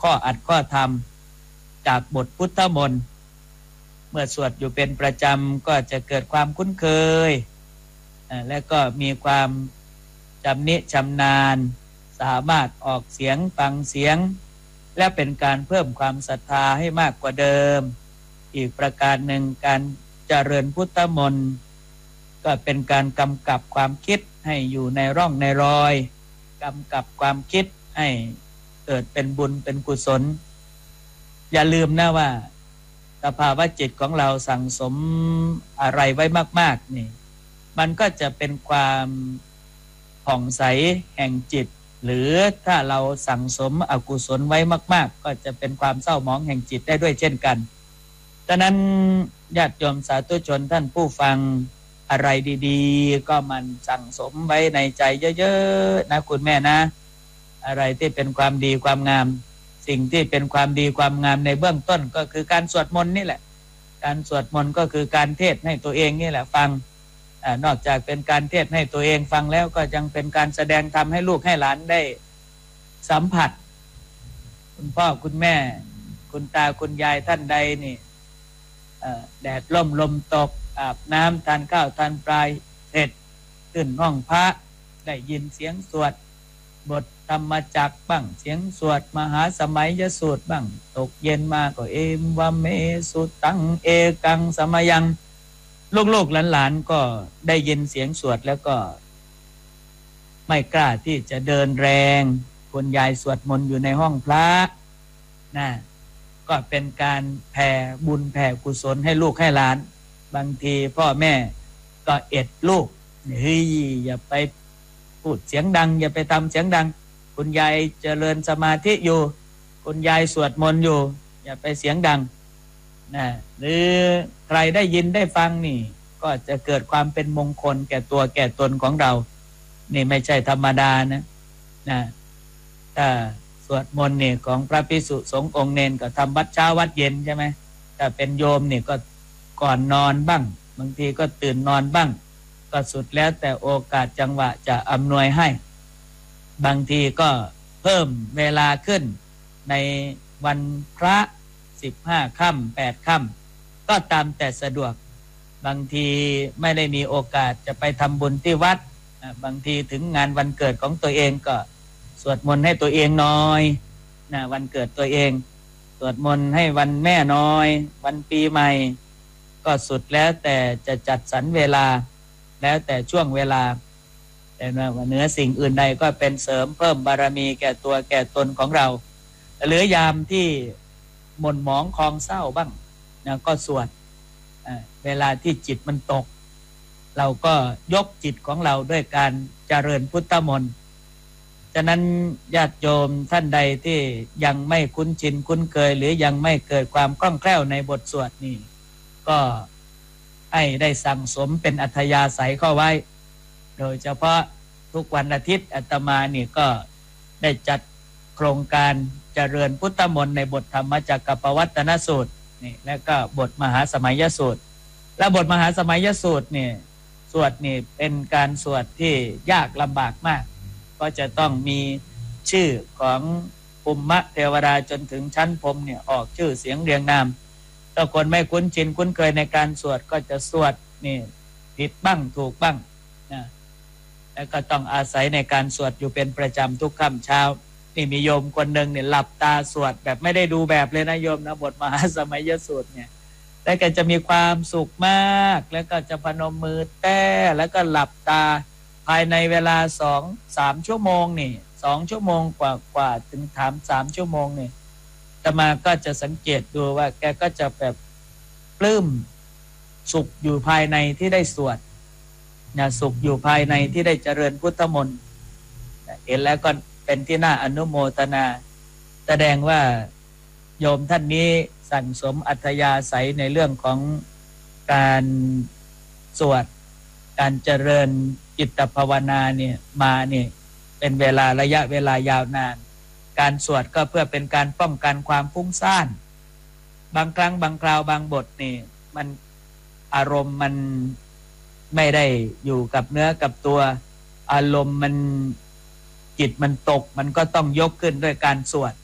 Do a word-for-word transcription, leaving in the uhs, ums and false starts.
ข้ออัดข้อธรรมจากบทพุทธมนต์เมื่อสวดอยู่เป็นประจำก็จะเกิดความคุ้นเคยและก็มีความจำนิชำนาญสามารถออกเสียงฟังเสียงและเป็นการเพิ่มความศรัทธาให้มากกว่าเดิมอีกประการหนึ่งการเจริญพุทธมนต์ก็เป็นการกำกับความคิดให้อยู่ในร่องในรอยกำกับความคิดให้เกิดเป็นบุญเป็นกุศลอย่าลืมนะว่าสภาวะจิตของเราสั่งสมอะไรไว้มากๆนี่มันก็จะเป็นความผ่องใสแห่งจิตหรือถ้าเราสั่งสมอกุศลไว้มากๆก็จะเป็นความเศร้าหมองแห่งจิตได้ด้วยเช่นกันดังนั้นญาติโยมสาธุชนท่านผู้ฟังอะไรดีๆก็มันสั่งสมไว้ในใจเยอะๆนะคุณแม่นะอะไรที่เป็นความดีความงามสิ่งที่เป็นความดีความงามในเบื้องต้นก็คือการสวดมนต์นี่แหละการสวดมนต์ก็คือการเทศให้ตัวเองนี่แหละฟังอ่านอกจากเป็นการเทศให้ตัวเองฟังแล้วก็ยังเป็นการแสดงธรรมให้ลูกให้หลานได้สัมผัสคุณพ่อคุณแม่คุณตาคุณยายท่านใดนี่แดดร่มลมตกอาบน้ำทานข้าวทานปลายเสร็จขึ้นห้องพระได้ยินเสียงสวดบทธรรมจักรบ้างเสียงสวดมหาสมัยยสูตรบ้างตกเย็นมาก็เอมวะเมสุตังเอกังสมยังลูกๆหลานๆก็ได้ยินเสียงสวดแล้วก็ไม่กล้าที่จะเดินแรงคุณยายสวดมนต์อยู่ในห้องพระนะก็เป็นการแผ่บุญแผ่กุศลให้ลูกให้หลานบางทีพ่อแม่ก็เอ็ดลูกเฮ้ยอย่าไปพูดเสียงดังอย่าไปทำเสียงดังคุณยายเจริญสมาธิอยู่คุณยายสวดมนต์อยู่อย่าไปเสียงดังนะหรือใครได้ยินได้ฟังนี่ก็จะเกิดความเป็นมงคลแก่ตัวแก่ตนของเรานี่ไม่ใช่ธรรมดานะนะถ้าสวดมนต์นี่ของพระภิกษุสงฆ์องค์เนนก็ทำวัดเช้าวัดเย็นใช่ไหมถ้าเป็นโยมนี่ก็ก่อนนอนบ้างบางทีก็ตื่นนอนบ้างก็สุดแล้วแต่โอกาสจังหวะจะอำนวยให้บางทีก็เพิ่มเวลาขึ้นในวันพระสิบห้าค่ำแปดค่ำก็ตามแต่สะดวกบางทีไม่ได้มีโอกาสจะไปทำบุญที่วัดบางทีถึงงานวันเกิดของตัวเองก็สวดมนต์ให้ตัวเองหน่อยนะวันเกิดตัวเองสวดมนต์ให้วันแม่น้อยวันปีใหม่ก็สุดแล้วแต่จะจัดสรรเวลาแล้วแต่ช่วงเวลาแต่ว่าเหนือสิ่งอื่นใดก็เป็นเสริมเพิ่มบารมีแก่ตัวแก่ตนของเราหรือยามที่หม่นหมองคลองเศร้าบ้างนะก็สวดเวลาที่จิตมันตกเราก็ยกจิตของเราด้วยการเจริญพุทธมนต์ฉะนั้นญาติโยมท่านใดที่ยังไม่คุ้นชินคุ้นเคยหรือยังไม่เกิดความคล่องแคล่วในบทสวดนี่ก็ให้ได้สั่งสมเป็นอัธยาศัยเข้าไว้โดยเฉพาะทุกวันอาทิตย์อาตมานี่ก็ได้จัดโครงการเจริญพุทธมนต์ในบทธรรมจักรปวัตตนสูตรนี่และก็บทมหาสมัยยสูตรและบทมหาสมัยยสูตรนี่สวดนี่เป็นการสวดที่ยากลำบากมากก็จะต้องมีชื่อของภูมิเทวดาจนถึงชั้นพรหมเนี่ยออกชื่อเสียงเรียงนามถ้าคนไม่คุ้นชินคุ้นเคยในการสวดก็จะสวดนี่ผิดบ้างถูกบ้างนะแล้วก็ต้องอาศัยในการสวดอยู่เป็นประจำทุกค่ำเช้านี่มีโยมคนหนึ่งเนี่ยหลับตาสวดแบบไม่ได้ดูแบบเลยนะโยมนะบทมหาสมัยยสูตรเนี่ยแล้วก็จะมีความสุขมากแล้วก็จะพนมมือแต้แล้วก็หลับตาภายในเวลาสองสามชั่วโมงนี่สองชั่วโมงกว่ากว่าถึงถามสามชั่วโมงนี่อาตมาก็จะสังเกตดูว่าแกก็จะแบบปลื้มสุขอยู่ภายในที่ได้สวดนะสุขอยู่ภายในที่ได้เจริญพุทธมนต์เห็นแล้วก็เป็นที่น่าอนุโมทนาแสดงว่าโยมท่านนี้สั่งสมอัธยาศัยในเรื่องของการสวดการเจริญจิตภาวนาเนี่ยมาเนี่ยเป็นเวลาระยะเวลายาวนานการสวดก็เพื่อเป็นการป้องกันความฟุ้งซ่านบางครั้งบางคราวบางบทนี่มันอารมณ์มันไม่ได้อยู่กับเนื้อกับตัวอารมณ์มันจิตมันตกมันก็ต้องยกขึ้นด้วยการสวด